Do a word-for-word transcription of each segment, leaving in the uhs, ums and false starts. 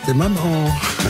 c'était maman.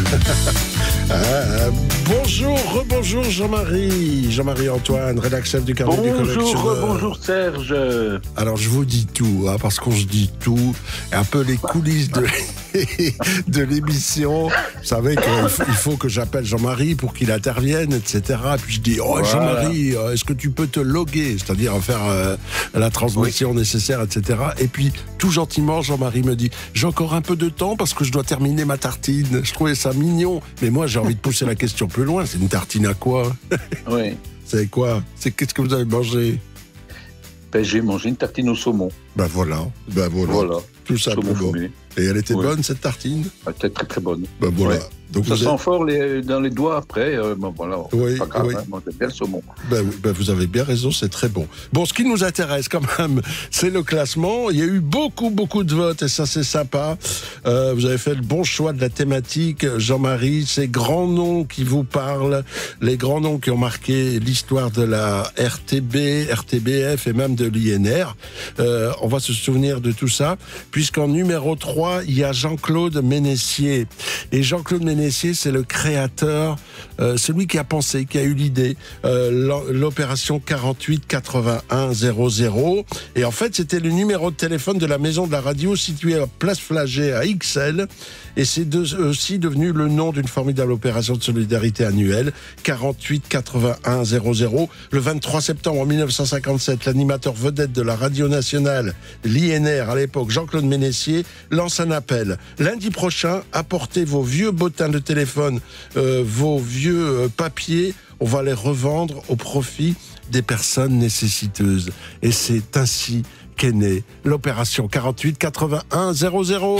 ah, bonjour, rebonjour Jean-Marie. Jean-Marie Antoine, rédacteur chef du carnet du collectionneur. Bonjour, bonjour Serge. Alors je vous dis tout, hein, parce qu'on se dit tout, et un peu les coulisses de, de l'émission. Vous savez qu'il faut, il faut que j'appelle Jean-Marie pour qu'il intervienne, et cetera. Puis je dis, oh voilà. Jean-Marie, est-ce que tu peux te loguer, c'est-à-dire faire euh, la transmission oui. nécessaire, et cetera. Et puis tout gentiment, Jean-Marie me dit, j'ai encore un peu de temps parce que je dois terminer ma tartine. Je trouvais ça mignon, mais moi j'ai envie de pousser la question plus loin. C'est une tartine à quoi? Oui. C'est quoi? C'est qu'est-ce que vous avez mangé? Ben, j'ai mangé une tartine au saumon. Ben voilà, ben voilà. voilà. Tout simplement. Et elle était oui. bonne, cette tartine? Elle était très très bonne. Ben voilà. Ouais. Donc ça sent êtes... fort les, dans les doigts après. Euh, ben voilà, oui, pas grave, oui. hein, moi j'aime bien le saumon. Ben, ben vous avez bien raison, c'est très bon. Bon, ce qui nous intéresse quand même, c'est le classement. Il y a eu beaucoup, beaucoup de votes et ça c'est sympa. Euh, vous avez fait le bon choix de la thématique, Jean-Marie. Ces grands noms qui vous parlent, les grands noms qui ont marqué l'histoire de la R T B, R T B F et même de l'I N R. Euh, on va se souvenir de tout ça, puisqu'en numéro trois, il y a Jean-Claude Ménessier. Et Jean-Claude Ménessier, c'est le créateur, euh, celui qui a pensé, qui a eu l'idée, euh, l'opération quarante-huit quatre-vingt-un zéro zéro. Et en fait, c'était le numéro de téléphone de la maison de la radio située à Place Flagey à Ixelles. Et c'est de, aussi devenu le nom d'une formidable opération de solidarité annuelle, quarante-huit quatre-vingt-un zéro zéro. Le vingt-trois septembre mille neuf cent cinquante-sept, l'animateur vedette de la radio nationale, l'I N R à l'époque, Jean-Claude Ménessier, lance un appel. Lundi prochain, apportez vos vieux bottins de téléphone, euh, vos vieux euh, papiers, on va les revendre au profit des personnes nécessiteuses. Et c'est ainsi qu'est née l'opération quarante-huit quatre-vingt-un zéro zéro.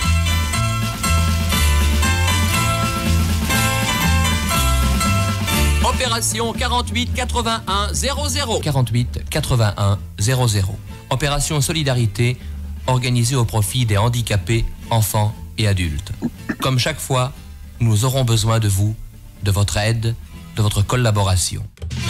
Opération quarante-huit quatre-vingt-un zéro zéro. quarante-huit quatre-vingt-un zéro zéro. Opération Solidarité organisée au profit des handicapés, enfants et adultes. Comme chaque fois, nous aurons besoin de vous, de votre aide, de votre collaboration.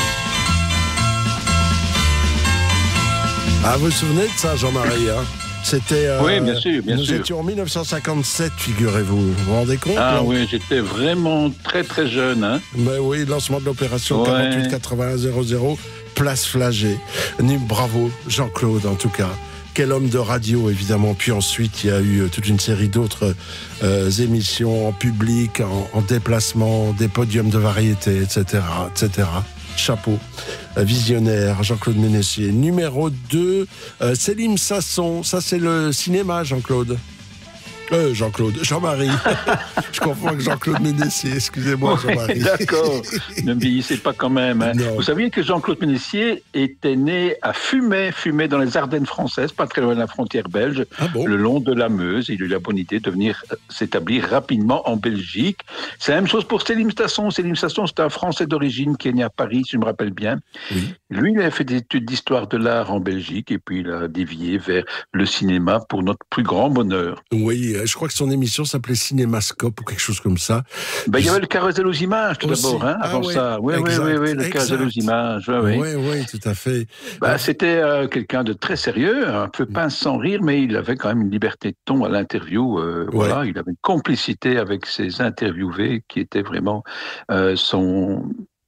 Ah, vous vous souvenez de ça, Jean-Marie, hein? C'était. Euh, oui, bien sûr, bien nous sûr. Nous étions en mille neuf cent cinquante-sept, figurez-vous. Vous vous rendez compte? Ah là? oui, j'étais vraiment très très jeune. Hein. Mais oui, lancement de l'opération ouais. quarante-huit quatre-vingt-un zéro zéro, Place Flagey. Bravo, Jean-Claude, en tout cas. Quel homme de radio, évidemment. Puis ensuite, il y a eu toute une série d'autres euh, émissions en public, en, en déplacement, des podiums de variété, et cetera, et cetera. Chapeau. Visionnaire, Jean-Claude Ménessier. Numéro deux, euh, Célim Sasson. Ça, c'est le cinéma, Jean-Claude. Euh, Jean-Claude, Jean-Marie. Je confonds avec Jean-Claude Ménessier, excusez-moi, Jean-Marie. Oui, d'accord, ne me vieillissez pas quand même. Hein. Vous saviez que Jean-Claude Ménessier était né à Fumay, Fumay dans les Ardennes françaises, pas très loin de la frontière belge, ah bon? Le long de la Meuse. Il a eu la bonne idée de venir s'établir rapidement en Belgique. C'est la même chose pour Célim Sasson. Célim Sasson, c'est un Français d'origine qui est né à Paris, si je me rappelle bien. Oui. Lui, il a fait des études d'histoire de l'art en Belgique et puis il a dévié vers le cinéma pour notre plus grand bonheur. Oui, je crois que son émission s'appelait Cinémascope ou quelque chose comme ça. Ben, il y avait le Carrousel aux images tout aussi. d'abord, hein, avant ah, ouais. ça. Oui, oui, oui, oui, le Carrousel aux images. Oui, oui, oui, oui, tout à fait. Ben, ah. C'était euh, quelqu'un de très sérieux, un peu pince sans rire, mais il avait quand même une liberté de ton à l'interview. Euh, ouais. Voilà, il avait une complicité avec ses interviewés qui était vraiment euh, son...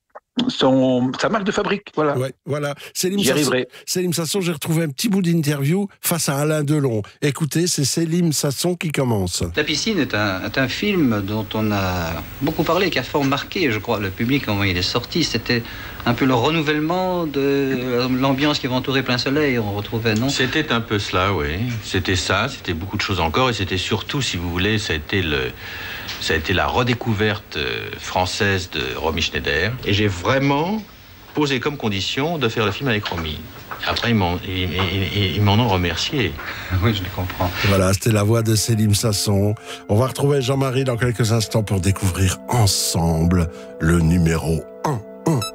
Son, sa marque de fabrique, voilà. Ouais, voilà. Célim J'y Sasson, arriverai. Célim Sasson, j'ai retrouvé un petit bout d'interview face à Alain Delon. Écoutez, c'est Célim Sasson qui commence. La piscine est un, est un film dont on a beaucoup parlé, qui a fort marqué, je crois, le public quand il est sorti. C'était un peu le renouvellement de l'ambiance qui va entourer Plein Soleil. On retrouvait, non? C'était un peu cela, oui. C'était ça, c'était beaucoup de choses encore. Et c'était surtout, si vous voulez, ça a été le... Ça a été la redécouverte française de Romy Schneider. Et j'ai vraiment posé comme condition de faire le film avec Romy. Après, ils m'en, ils, ils, ils m'en ont remercié. Oui, je le comprends. Voilà, c'était la voix de Célim Sasson. On va retrouver Jean-Marie dans quelques instants pour découvrir ensemble le numéro